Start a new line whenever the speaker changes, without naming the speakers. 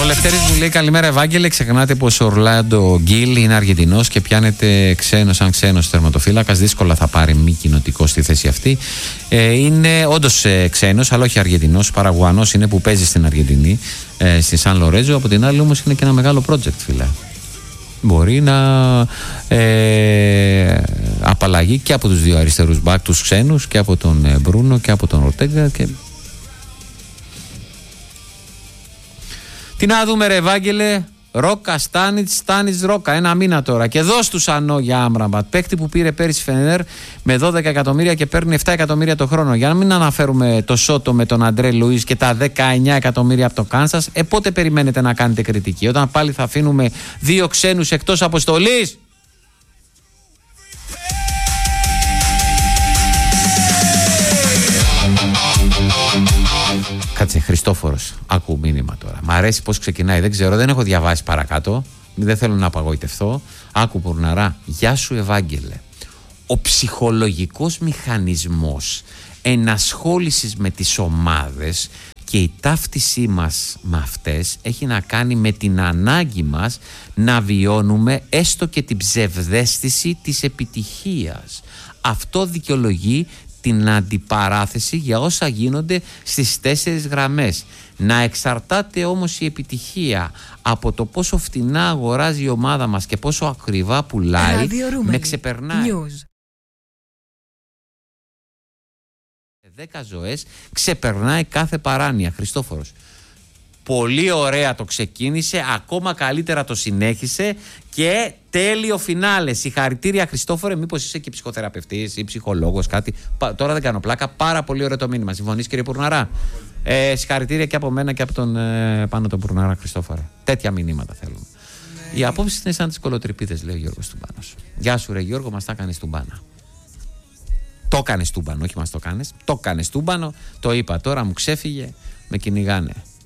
Λευτέρης μου λέει καλημέρα Ευάγγελε. Ξεχνάτε πως ο Ορλάντο Γκίλ είναι Αργεντινός και πιάνεται σαν ξένος τερματοφύλακας. Δύσκολα θα πάρει μη κοινοτικό στη θέση αυτή. Είναι όντως ξένος, αλλά όχι Αργεντινός. Παραγουανός είναι που παίζει στην Αργεντινή, στη Σαν Λορέτζο. Από την άλλη όμως είναι και ένα μεγάλο project, φίλε. Μπορεί να απαλλαγεί και από τους δύο αριστερούς μπακ, τους ξένους, και από τον Μπρούνο και από τον Ορτέγκα. Τι να δούμε ρε Ευάγγελε, Ρόκα, Στάνιτς, Ρόκα, ένα μήνα τώρα. Και δώσ' του Σανό για Άμραμπατ, παίκτη που πήρε πέρυσι Φενέρ με 12 εκατομμύρια και παίρνει 7 εκατομμύρια το χρόνο. Για να μην αναφέρουμε το Σότο με τον Αντρέ Λουίς και τα 19 εκατομμύρια από το Κάνσας, πότε περιμένετε να κάνετε κριτική? Όταν πάλι θα αφήνουμε δύο ξένους εκτός αποστολής? Κάτσε, Χριστόφορος, άκου μήνυμα τώρα. Μ' αρέσει πως ξεκινάει, δεν ξέρω, δεν έχω διαβάσει παρακάτω. Δεν θέλω να απαγοητευθώ. Άκου Πουρναρά, γεια σου Ευάγγελε. Ο ψυχολογικός μηχανισμός ενασχόλησης με τις ομάδες και η ταύτισή μας με αυτές έχει να κάνει με την ανάγκη μας να βιώνουμε έστω και την ψευδαίσθηση της επιτυχίας. Αυτό δικαιολογεί την αντιπαράθεση για όσα γίνονται στις 4 γραμμές. Να εξαρτάται όμως η επιτυχία από το πόσο φτηνά αγοράζει η ομάδα μας και πόσο ακριβά πουλάει, με ξεπερνάει. 10 ζωές ξεπερνάει κάθε παράνοια. Χριστόφορος, πολύ ωραία το ξεκίνησε, ακόμα καλύτερα το συνέχισε και τέλειο φινάλε. Συγχαρητήρια Χριστόφορε, μήπως είσαι και ψυχοθεραπευτής ή ψυχολόγος, κάτι. Τώρα δεν κάνω πλάκα, πάρα πολύ ωραίο το μήνυμα. Συμφωνείς κύριε Πουρναρά? Συγχαρητήρια και από μένα και από τον πάνω τον Πουρναρά Χριστόφορε. Τέτοια μηνύματα θέλουμε. Η απόψη είναι σαν τις κολοτρυπίδες, λέει ο Γιώργος Τουμπάνος. Γεια σου ρε Γιώργο, μας τα κάνεις τουμπάνα. Το κάνεις τούμπανο, όχι μας το κάνεις. Το κάνεις τούμπανο, το είπα τώρα, μου ξέφυγε, με κυνηγάνε.